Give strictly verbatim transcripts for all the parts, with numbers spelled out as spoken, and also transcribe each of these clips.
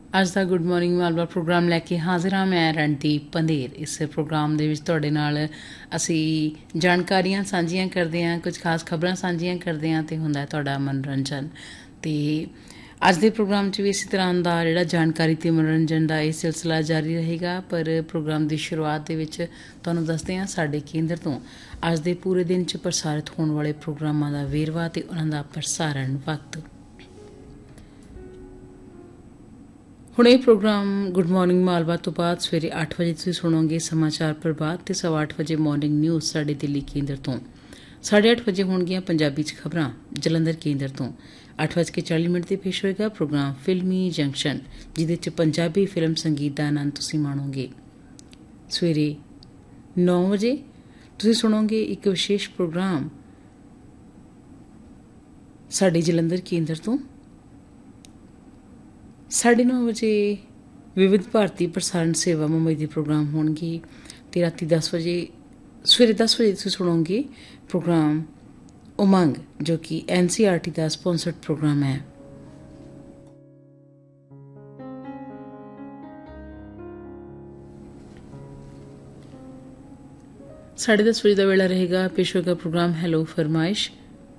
ਅੱਜ ਦਾ good morning Malwa programme ਲੈ ਕੇ ਹਾਜ਼ਰ ਹਾਂ ਮੈਂ ਰਣਦੀਪ ਪੰਧੇਰ। ਇਸ ਪ੍ਰੋਗਰਾਮ ਦੇ ਵਿੱਚ ਤੁਹਾਡੇ ਨਾਲ ਅਸੀਂ ਜਾਣਕਾਰੀਆਂ ਸਾਂਝੀਆਂ ਕਰਦੇ ਹਾਂ, ਕੁਝ ਖਾਸ ਖਬਰਾਂ ਸਾਂਝੀਆਂ ਕਰਦੇ ਹਾਂ ਅਤੇ ਹੁੰਦਾ ਤੁਹਾਡਾ ਮਨੋਰੰਜਨ। ਅਤੇ ਅੱਜ ਦੇ ਪ੍ਰੋਗਰਾਮ 'ਚ ਵੀ ਇਸੇ ਤਰ੍ਹਾਂ ਦਾ ਜਿਹੜਾ ਜਾਣਕਾਰੀ ਅਤੇ ਮਨੋਰੰਜਨ ਦਾ ਇਹ ਸਿਲਸਿਲਾ ਜਾਰੀ ਰਹੇਗਾ। ਪਰ ਪ੍ਰੋਗਰਾਮ ਦੀ ਸ਼ੁਰੂਆਤ ਦੇ ਵਿੱਚ ਤੁਹਾਨੂੰ ਦੱਸਦੇ ਹਾਂ ਸਾਡੇ ਕੇਂਦਰ ਤੋਂ ਅੱਜ ਦੇ ਪੂਰੇ ਦਿਨ 'ਚ ਪ੍ਰਸਾਰਿਤ ਹੋਣ ਵਾਲੇ ਪ੍ਰੋਗਰਾਮਾਂ ਦਾ ਵੇਰਵਾ ਅਤੇ ਉਹਨਾਂ ਦਾ ਪ੍ਰਸਾਰਣ ਵਕਤ। ਹੁਣ ਇਹ ਪ੍ਰੋਗਰਾਮ ਗੁੱਡ ਮਾਰਨਿੰਗ ਮਾਲਵਾ ਤੋਂ ਬਾਅਦ ਸਵੇਰੇ ਅੱਠ ਵਜੇ ਤੁਸੀਂ ਸੁਣੋਗੇ ਸਮਾਚਾਰ ਪ੍ਰਭਾਤ ਅਤੇ ਸਵਾ ਅੱਠ ਵਜੇ ਮਾਰਨਿੰਗ ਨਿਊਜ਼ ਸਾਡੇ ਦਿੱਲੀ ਕੇਂਦਰ ਤੋਂ। ਸਾਢੇ ਅੱਠ ਵਜੇ ਹੋਣਗੀਆਂ ਪੰਜਾਬੀ 'ਚ ਖਬਰਾਂ ਜਲੰਧਰ ਕੇਂਦਰ ਤੋਂ। ਅੱਠ ਵੱਜ ਕੇ ਚਾਲੀ ਮਿੰਟ 'ਤੇ ਪੇਸ਼ ਹੋਏਗਾ ਪ੍ਰੋਗਰਾਮ ਫਿਲਮੀ ਜੰਕਸ਼ਨ, ਜਿਹਦੇ 'ਚ ਪੰਜਾਬੀ ਫਿਲਮ ਸੰਗੀਤ ਦਾ ਆਨੰਦ ਤੁਸੀਂ ਮਾਣੋਗੇ। ਸਵੇਰੇ ਨੌ ਵਜੇ ਤੁਸੀਂ ਸੁਣੋਗੇ ਇੱਕ ਵਿਸ਼ੇਸ਼ ਪ੍ਰੋਗਰਾਮ ਸਾਡੇ ਜਲੰਧਰ ਕੇਂਦਰ ਤੋਂ। ਸਾਢੇ ਨੌ ਵਜੇ ਵਿਵਿਧ ਭਾਰਤੀ ਪ੍ਰਸਾਰਣ ਸੇਵਾ ਮੁੰਬਈ ਦੇ ਪ੍ਰੋਗਰਾਮ ਹੋਣਗੇ ਅਤੇ ਰਾਤੀ ਦਸ ਵਜੇ ਸਵੇਰੇ ਦਸ ਵਜੇ ਤੁਸੀਂ ਸੁਣੋਗੇ ਪ੍ਰੋਗਰਾਮ ਉਮੰਗ, ਜੋ ਕਿ ਐਨ ਸੀ ਆਰ ਟੀ ਦਾ ਸਪੋਂਸਰਡ ਪ੍ਰੋਗਰਾਮ ਹੈ। ਸਾਢੇ ਦਸ ਵਜੇ ਦਾ ਵੇਲਾ ਰਹੇਗਾ ਪੇਸ਼ ਹੋਏਗਾ ਪ੍ਰੋਗਰਾਮ ਹੈਲੋ ਫਰਮਾਇਸ਼।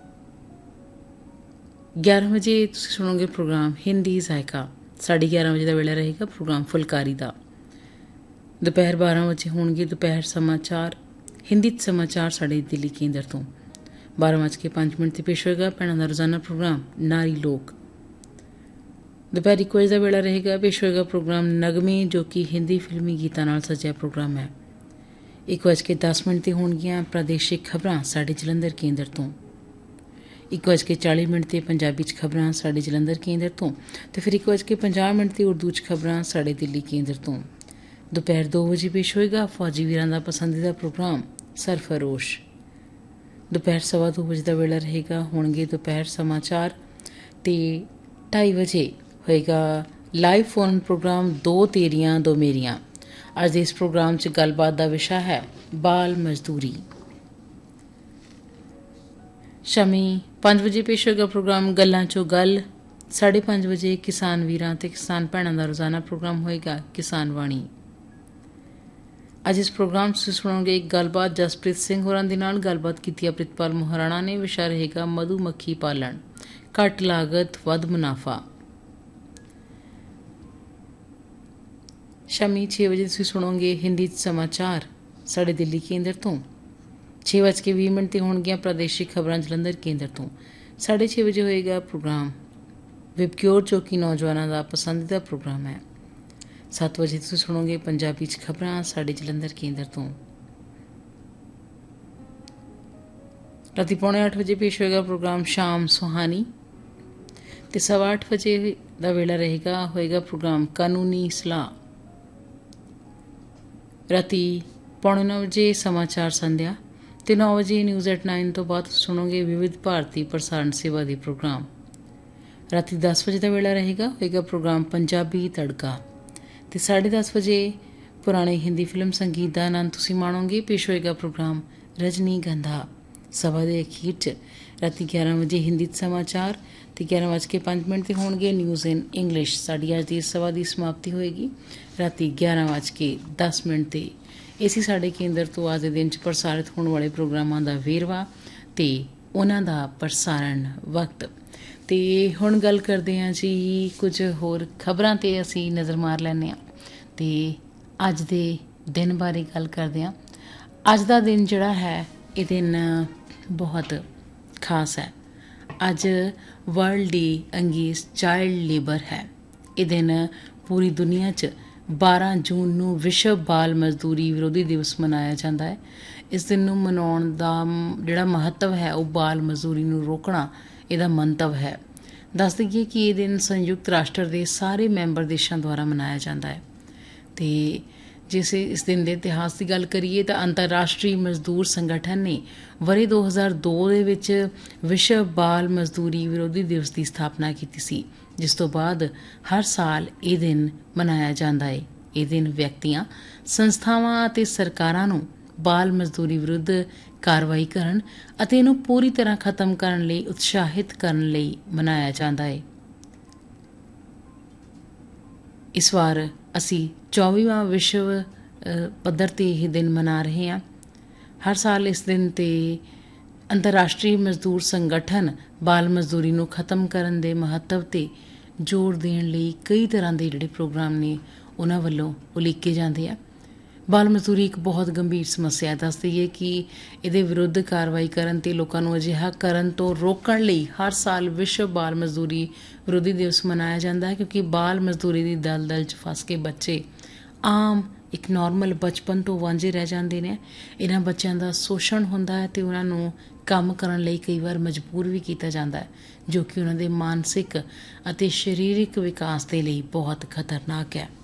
ਗਿਆਰਾਂ ਵਜੇ ਤੁਸੀਂ ਸੁਣੋਗੇ ਪ੍ਰੋਗਰਾਮ ਹਿੰਦੀ ਜ਼ਾਇਕਾ। ਸਾਢੇ ਗਿਆਰਾਂ ਵਜੇ ਦਾ ਵੇਲਾ ਰਹੇਗਾ ਪ੍ਰੋਗਰਾਮ ਫੁਲਕਾਰੀ ਦਾ। ਦੁਪਹਿਰ ਬਾਰਾਂ ਵਜੇ ਹੋਣਗੇ ਦੁਪਹਿਰ ਸਮਾਚਾਰ, ਹਿੰਦੀ ਸਮਾਚਾਰ ਸਾਡੇ ਦਿੱਲੀ ਕੇਂਦਰ ਤੋਂ। ਬਾਰਾਂ ਵੱਜ ਕੇ ਪੰਜ ਮਿੰਟ 'ਤੇ ਪੇਸ਼ ਹੋਏਗਾ ਭੈਣਾਂ ਦਾ ਰੋਜ਼ਾਨਾ ਪ੍ਰੋਗਰਾਮ ਨਾਰੀ ਲੋਕ। ਦੁਪਹਿਰ ਇੱਕ ਵਜੇ ਦਾ ਵੇਲਾ ਰਹੇਗਾ ਪੇਸ਼ ਹੋਏਗਾ ਪ੍ਰੋਗਰਾਮ ਨਗਮੇ, ਜੋ ਕਿ ਹਿੰਦੀ ਫਿਲਮੀ ਗੀਤਾਂ ਨਾਲ ਸਜਿਆ ਪ੍ਰੋਗਰਾਮ ਹੈ। ਇੱਕ ਵੱਜ ਕੇ ਦਸ ਮਿੰਟ 'ਤੇ ਹੋਣਗੀਆਂ ਪ੍ਰਾਦੇਸ਼ਿਕ ਖਬਰਾਂ ਸਾਡੇ ਜਲੰਧਰ ਕੇਂਦਰ ਤੋਂ। ਇੱਕ ਵੱਜ ਕੇ ਚਾਲੀ ਮਿੰਟ 'ਤੇ ਪੰਜਾਬੀ 'ਚ ਖਬਰਾਂ ਸਾਡੇ ਜਲੰਧਰ ਕੇਂਦਰ ਤੋਂ ਅਤੇ ਫਿਰ ਇੱਕ ਵੱਜ ਕੇ ਪੰਜਾਹ ਮਿੰਟ 'ਤੇ ਉਰਦੂ 'ਚ ਖਬਰਾਂ ਸਾਡੇ ਦਿੱਲੀ ਕੇਂਦਰ ਤੋਂ। ਦੁਪਹਿਰ ਦੋ ਵਜੇ ਪੇਸ਼ ਹੋਏਗਾ ਫੌਜੀ ਵੀਰਾਂ ਦਾ ਪਸੰਦੀਦਾ ਪ੍ਰੋਗਰਾਮ ਸਰਫਰੋਸ਼। ਦੁਪਹਿਰ ਸਵਾ ਦੋ ਵਜੇ ਦਾ ਵੇਲਾ ਰਹੇਗਾ ਹੋਣਗੇ ਦੁਪਹਿਰ ਸਮਾਚਾਰ ਅਤੇ ਢਾਈ ਵਜੇ ਹੋਏਗਾ ਲਾਈਵ ਫੋਨ ਪ੍ਰੋਗਰਾਮ ਦੋ ਤੇਰੀਆਂ ਦੋ ਮੇਰੀਆਂ। ਅੱਜ ਦੇ ਇਸ ਪ੍ਰੋਗਰਾਮ 'ਚ ਗੱਲਬਾਤ ਦਾ ਵਿਸ਼ਾ ਹੈ ਬਾਲ ਮਜ਼ਦੂਰੀ। ਸ਼ਾਮੀ ਪੰਜ ਵਜੇ ਪੇਸ਼ ਹੋਏਗਾ ਪ੍ਰੋਗਰਾਮ ਗੱਲਾਂ 'ਚੋਂ ਗੱਲ। ਸਾਢੇ ਪੰਜ ਵਜੇ ਕਿਸਾਨ ਵੀਰਾਂ ਅਤੇ ਕਿਸਾਨ ਭੈਣਾਂ ਦਾ ਰੋਜ਼ਾਨਾ ਪ੍ਰੋਗਰਾਮ ਹੋਏਗਾ ਕਿਸਾਨ ਵਾਣੀ। ਅੱਜ ਇਸ ਪ੍ਰੋਗਰਾਮ 'ਚ ਤੁਸੀਂ ਸੁਣੋਗੇ ਇੱਕ ਗੱਲਬਾਤ ਜਸਪ੍ਰੀਤ ਸਿੰਘ ਹੋਰਾਂ ਦੇ ਨਾਲ। ਗੱਲਬਾਤ ਕੀਤੀ ਹੈ ਪ੍ਰਿਤਪਾਲ ਮਹਾਰਾਣਾ ਨੇ। ਵਿਸ਼ਾ ਰਹੇਗਾ ਮਧੂ ਮੱਖੀ ਪਾਲਣ, ਘੱਟ ਲਾਗਤ ਵੱਧ ਮੁਨਾਫਾ। ਸ਼ਾਮੀ ਛੇ ਵਜੇ ਤੁਸੀਂ ਸੁਣੋਗੇ ਹਿੰਦੀ 'ਚ ਸਮਾਚਾਰ ਸਾਡੇ ਦਿੱਲੀ ਕੇਂਦਰ ਤੋਂ। ਛੇ ਵੱਜ ਕੇ ਵੀਹ ਮਿੰਟ 'ਤੇ ਹੋਣਗੀਆਂ ਪ੍ਰਾਦੇਸ਼ਿਕ ਖਬਰਾਂ ਜਲੰਧਰ ਕੇਂਦਰ ਤੋਂ। ਸਾਢੇ ਛੇ ਵਜੇ ਹੋਏਗਾ ਪ੍ਰੋਗਰਾਮ ਵਿਬਕਿਓਰ, ਜੋ ਕਿ ਨੌਜਵਾਨਾਂ ਦਾ ਪਸੰਦੀਦਾ ਪ੍ਰੋਗਰਾਮ ਹੈ। ਸੱਤ ਵਜੇ ਤੁਸੀਂ ਸੁਣੋਗੇ ਪੰਜਾਬੀ 'ਚ ਖਬਰਾਂ ਸਾਡੇ ਜਲੰਧਰ ਕੇਂਦਰ ਤੋਂ। ਰਾਤੀ ਪੌਣੇ ਅੱਠ ਵਜੇ ਪੇਸ਼ ਹੋਏਗਾ ਪ੍ਰੋਗਰਾਮ ਸ਼ਾਮ ਸੁਹਾਨੀ ਅਤੇ ਸਵਾ ਅੱਠ ਵਜੇ ਦਾ ਵੇਲਾ ਰਹੇਗਾ ਹੋਏਗਾ ਪ੍ਰੋਗਰਾਮ ਕਾਨੂੰਨੀ ਸਲਾਹ। ਰਾਤੀ ਪੌਣੇ ਨੌ ਵਜੇ ਸਮਾਚਾਰ ਸੰਧਿਆ ਅਤੇ ਨੌ ਵਜੇ ਨਿਊਜ਼ ਐਟ ਨਾਈਨ ਤੋਂ ਬਾਅਦ ਸੁਣੋਗੇ ਵਿਵਿਧ ਭਾਰਤੀ ਪ੍ਰਸਾਰਣ ਸੇਵਾ ਦੇ ਪ੍ਰੋਗਰਾਮ। ਰਾਤੀ ਦਸ ਵਜੇ ਦਾ ਵੇਲਾ ਰਹੇਗਾ ਹੋਏਗਾ ਪ੍ਰੋਗਰਾਮ ਪੰਜਾਬੀ ਤੜਕਾ ਅਤੇ ਸਾਢੇ ਦਸ ਵਜੇ ਪੁਰਾਣੇ ਹਿੰਦੀ ਫਿਲਮ ਸੰਗੀਤ ਦਾ ਆਨੰਦ ਤੁਸੀਂ ਮਾਣੋਗੇ। ਪੇਸ਼ ਹੋਏਗਾ ਪ੍ਰੋਗਰਾਮ ਰਜਨੀ ਗੰਧਾ। ਸਭਾ ਦੇ ਅਖੀਰ 'ਚ ਰਾਤੀ ਗਿਆਰਾਂ ਵਜੇ ਹਿੰਦੀ ਸਮਾਚਾਰ ਅਤੇ ਗਿਆਰਾਂ ਵੱਜ ਕੇ ਪੰਜ ਮਿੰਟ 'ਤੇ ਹੋਣਗੇ ਨਿਊਜ਼ ਇਨ ਇੰਗਲਿਸ਼। ਸਾਡੀ ਅੱਜ ਦੀ ਇਸ ਸਭਾ ਦੀ ਸਮਾਪਤੀ ਹੋਏਗੀ ਰਾਤੀ ਗਿਆਰਾਂ ਵੱਜ ਕੇ ਦਸ ਮਿੰਟ 'ਤੇ। ਇਸੇ ਸਾਡੇ ਕੇਂਦਰ ਤੋਂ ਅੱਜ ਦੇ ਦਿਨ 'ਚ ਪ੍ਰਸਾਰਿਤ ਹੋਣ ਵਾਲੇ ਪ੍ਰੋਗਰਾਮਾਂ ਦਾ ਵੇਰਵਾ ਅਤੇ ਉਹਨਾਂ ਦਾ ਪ੍ਰਸਾਰਣ ਵਕਤ। ਅਤੇ ਹੁਣ ਗੱਲ ਕਰਦੇ ਹਾਂ ਜੀ ਕੁਝ ਹੋਰ ਖਬਰਾਂ 'ਤੇ ਅਸੀਂ ਨਜ਼ਰ ਮਾਰ ਲੈਂਦੇ ਹਾਂ ਅਤੇ ਅੱਜ ਦੇ ਦਿਨ ਬਾਰੇ ਗੱਲ ਕਰਦੇ ਹਾਂ। ਅੱਜ ਦਾ ਦਿਨ ਜਿਹੜਾ ਹੈ ਇਹ ਦਿਨ ਬਹੁਤ ਖਾਸ ਹੈ। ਅੱਜ ਵਰਲਡ ਡੇ ਅਗੇਂਸਟ ਚਾਈਲਡ ਲੇਬਰ ਹੈ। ਇਹ ਦਿਨ ਪੂਰੀ ਦੁਨੀਆ 'ਚ ਬਾਰਾਂ ਜੂਨ ਨੂੰ ਵਿਸ਼ਵ ਬਾਲ ਮਜ਼ਦੂਰੀ ਵਿਰੋਧੀ ਦਿਵਸ ਮਨਾਇਆ ਜਾਂਦਾ ਹੈ। ਇਸ ਦਿਨ ਨੂੰ ਮਨਾਉਣ ਦਾ ਜਿਹੜਾ ਮਹੱਤਵ ਹੈ ਉਹ ਬਾਲ ਮਜ਼ਦੂਰੀ ਨੂੰ ਰੋਕਣਾ ਇਹਦਾ ਮੰਤਵ ਹੈ। ਦੱਸ ਦਈਏ ਕਿ ਇਹ ਦਿਨ ਸੰਯੁਕਤ ਰਾਸ਼ਟਰ ਦੇ ਸਾਰੇ ਮੈਂਬਰ ਦੇਸ਼ਾਂ ਦੁਆਰਾ ਮਨਾਇਆ ਜਾਂਦਾ ਹੈ। ਅਤੇ ਜੇ ਅਸੀਂ ਇਸ ਦਿਨ ਦੇ ਇਤਿਹਾਸ ਦੀ ਗੱਲ ਕਰੀਏ ਤਾਂ ਅੰਤਰਰਾਸ਼ਟਰੀ ਮਜ਼ਦੂਰ ਸੰਗਠਨ ਨੇ ਵਰ੍ਹੇ ਦੋ ਹਜ਼ਾਰ ਦੋ ਦੇ ਵਿੱਚ ਵਿਸ਼ਵ ਬਾਲ ਮਜ਼ਦੂਰੀ ਵਿਰੋਧੀ ਦਿਵਸ ਦੀ ਸਥਾਪਨਾ ਕੀਤੀ ਸੀ, ਜਿਸ ਤੋਂ ਬਾਅਦ ਹਰ ਸਾਲ ਇਹ ਦਿਨ ਮਨਾਇਆ ਜਾਂਦਾ ਹੈ। ਇਹ ਦਿਨ ਵਿਅਕਤੀਆਂ, ਸੰਸਥਾਵਾਂ ਅਤੇ ਸਰਕਾਰਾਂ ਨੂੰ ਬਾਲ ਮਜ਼ਦੂਰੀ ਵਿਰੁੱਧ ਕਾਰਵਾਈ ਕਰਨ ਅਤੇ ਇਹਨੂੰ ਪੂਰੀ ਤਰ੍ਹਾਂ ਖਤਮ ਕਰਨ ਲਈ ਉਤਸ਼ਾਹਿਤ ਕਰਨ ਲਈ ਮਨਾਇਆ ਜਾਂਦਾ ਹੈ। ਇਸ ਵਾਰ ਅਸੀਂ ਚੌਵੀਵਾਂ ਵਿਸ਼ਵ ਅ, ਪੱਧਰ 'ਤੇ ਇਹ ਦਿਨ ਮਨਾ ਰਹੇ ਹਾਂ। ਹਰ ਸਾਲ ਇਸ ਦਿਨ 'ਤੇ ਅੰਤਰਰਾਸ਼ਟਰੀ ਮਜ਼ਦੂਰ ਸੰਗਠਨ ਬਾਲ ਮਜ਼ਦੂਰੀ ਨੂੰ ਖ਼ਤਮ ਕਰਨ ਦੇ ਮਹੱਤਵ 'ਤੇ ਜ਼ੋਰ ਦੇਣ ਲਈ ਕਈ ਤਰ੍ਹਾਂ ਦੇ ਜਿਹੜੇ ਪ੍ਰੋਗਰਾਮ ਨੇ ਉਹਨਾਂ ਵੱਲੋਂ ਉਲੀਕੇ ਜਾਂਦੇ ਆ। ਬਾਲ ਮਜ਼ਦੂਰੀ ਇੱਕ ਬਹੁਤ ਗੰਭੀਰ ਸਮੱਸਿਆ ਹੈ। ਦੱਸ ਦਈਏ ਕਿ ਇਹਦੇ ਵਿਰੁੱਧ ਕਾਰਵਾਈ ਕਰਨ ਅਤੇ ਲੋਕਾਂ ਨੂੰ ਅਜਿਹਾ ਕਰਨ ਤੋਂ ਰੋਕਣ ਲਈ ਹਰ ਸਾਲ ਵਿਸ਼ਵ ਬਾਲ ਮਜ਼ਦੂਰੀ ਵਿਰੋਧੀ ਦਿਵਸ ਮਨਾਇਆ ਜਾਂਦਾ ਹੈ, ਕਿਉਂਕਿ ਬਾਲ ਮਜ਼ਦੂਰੀ ਦੀ ਦਲਦਲ 'ਚ ਫਸ ਕੇ ਬੱਚੇ ਆਮ ਇੱਕ ਨੋਰਮਲ ਬਚਪਨ ਤੋਂ ਵਾਂਝੇ ਰਹਿ ਜਾਂਦੇ ਨੇ। ਇਹਨਾਂ ਬੱਚਿਆਂ ਦਾ ਸ਼ੋਸ਼ਣ ਹੁੰਦਾ ਹੈ ਅਤੇ ਉਹਨਾਂ ਨੂੰ ਕੰਮ ਕਰਨ ਲਈ ਕਈ ਵਾਰ ਮਜਬੂਰ ਵੀ ਕੀਤਾ ਜਾਂਦਾ ਹੈ, ਜੋ ਕਿ ਉਹਨਾਂ ਦੇ ਮਾਨਸਿਕ ਅਤੇ ਸਰੀਰਕ ਵਿਕਾਸ ਦੇ ਲਈ ਬਹੁਤ ਖਤਰਨਾਕ ਹੈ।